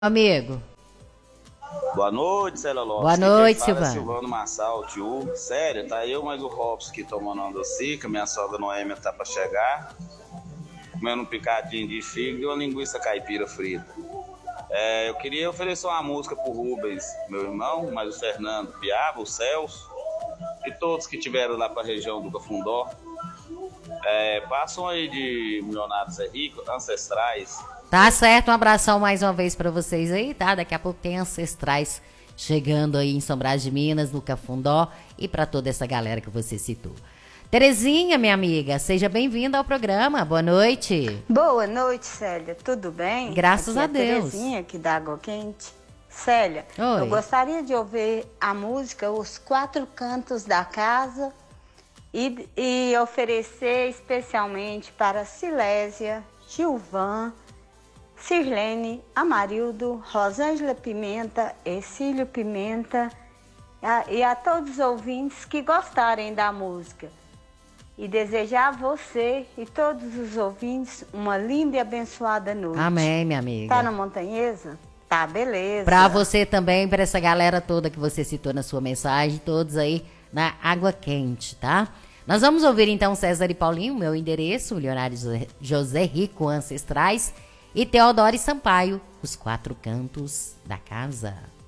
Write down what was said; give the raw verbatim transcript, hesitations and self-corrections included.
Amigo. Boa noite, Célia Lopes. Boa noite, Quem fala é Silvano. Silvano Massal, tio. Sério, tá eu mais o Robson aqui tomando uma docica. Minha sogra Noêmia tá pra chegar. Comendo um picadinho de fígado e uma linguiça caipira frita. É, eu queria oferecer uma música pro Rubens, meu irmão, mas o Fernando Piaba, o Celso e todos que tiveram lá pra região do Cafundó. É, passam aí de Milionários é Rico, Ancestrais. Tá certo, um abração mais uma vez pra vocês aí, tá? Daqui a pouco tem Ancestrais chegando aí em São Brás de Minas, no Cafundó, e pra toda essa galera que você citou. Terezinha, minha amiga, seja bem-vinda ao programa. Boa noite. Boa noite, Célia. Tudo bem? Graças aqui a é Deus. Terezinha, aqui da Água Quente. Célia, Oi. eu gostaria de ouvir a música Os Quatro Cantos da Casa e, e oferecer especialmente para Silésia, Gilvan, Sirlene, Amarildo, Rosângela Pimenta, Exílio Pimenta a, e a todos os ouvintes que gostarem da música. E desejar a você e todos os ouvintes uma linda e abençoada noite. Amém, minha amiga. Tá na Montanhesa? Tá, beleza. Pra você também, pra essa galera toda que você citou na sua mensagem, todos aí na Água Quente, tá? Nós vamos ouvir então César e Paulinho, meu endereço, Leonário José Rico, Ancestrais, e Teodoro e Sampaio, Os Quatro Cantos da Casa.